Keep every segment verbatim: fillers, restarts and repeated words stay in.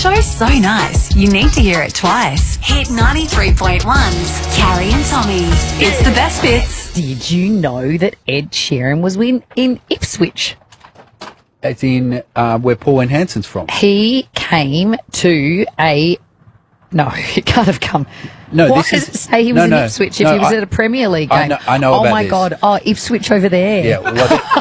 show's so nice, you need to hear it twice. Hit ninety-three point one's Carrie and Tommy. It's the best bits. Did you know that Ed Sheeran was in, in Ipswich? As in uh, where Pauline Hanson's from. He came to a... No, he can't have come. No, Why this does is, it say he was no, in no, Ipswich no, if he was I, at a Premier League game? I know, I know oh about my this. God. Oh, Ipswich over there. Yeah, well,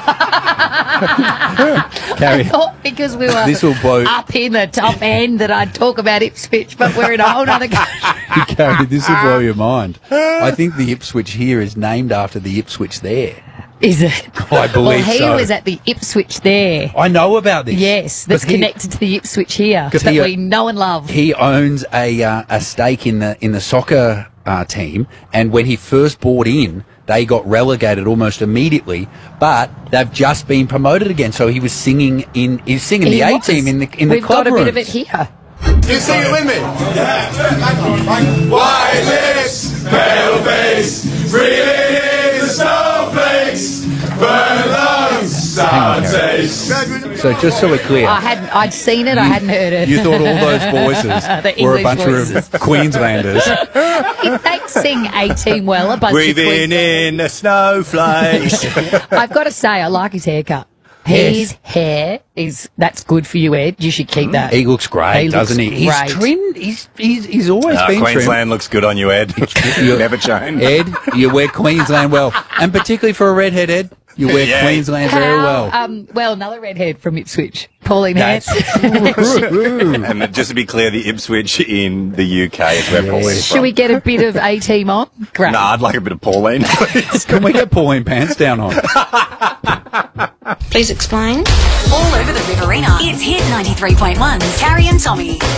Carrie, I thought because we were this will blow. up in the top end that I'd talk about Ipswich, but we're in a whole other country. Carrie, this will blow your mind. I think the Ipswich here is named after the Ipswich there. Is it? I believe well, he so. was at the Ipswich there. I know about this. Yes, that's he- connected to the Ipswich here that he, uh, we know and love. He owns a uh, a stake in the in the soccer uh, team, and when he first bought in, they got relegated almost immediately. But they've just been promoted again. So he was singing in he's singing He the A was. team in the in the We've club got a bit of rooms. it here. You sing it with me? White lips, pale face, breathing in the snowflakes, burn lungs, sour taste. So just so we're clear, I hadn't. I'd seen it. I hadn't heard it. you thought all those voices The were a English bunch voices. of Queenslanders. They sing A Team well. A bunch Breathing of Queens- in the snowflakes. I've got to say, I like his haircut. Yes. His hair is that's good for you, Ed. You should keep that. He looks great, He doesn't looks he? He's great. trimmed. He's he's he's always Uh, been Queensland looks good on you, Ed. You- Never change. trimmed. Ed, you wear Queensland well, and particularly for a redhead, Ed, you wear Yeah. Queensland very well. How, um, well, another redhead from Ipswich, Pauline That's- Hanson. And just to be clear, the Ipswich in the U K is where Pauline's Should from. we get a bit of A Team on? Great. Nah, I'd like a bit of Pauline, please. Can we get Pauline pants down on? Please explain. All over the Riverina. It's Hit ninety-three point one's Carrie and Tommy.